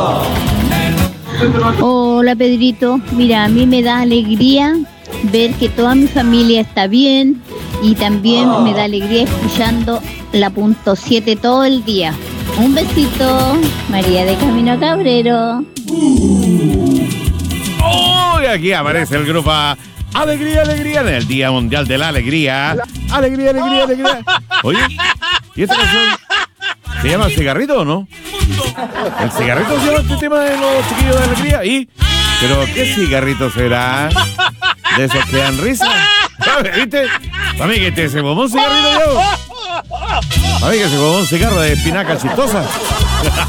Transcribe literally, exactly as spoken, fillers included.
Hola Pedrito, mira, a mí me da alegría ver que toda mi familia está bien y también me da alegría escuchando la punto siete todo el día. Un besito, María de Camino Cabrero. ¡Oh! Y aquí aparece el grupo Alegría, Alegría en el Día Mundial de la Alegría. Alegría, Alegría, Alegría. Oye, ¿y esta canción se llama Cigarrito o no? El cigarrito se llama este tema de los chiquillos de alegría. ¿Y? ¿Pero qué cigarrito será? ¿De esos que dan risa? ¿Viste? Para mí que te se fumó un cigarrito yo. Para mí que se fumó un cigarro de espinaca chistosa.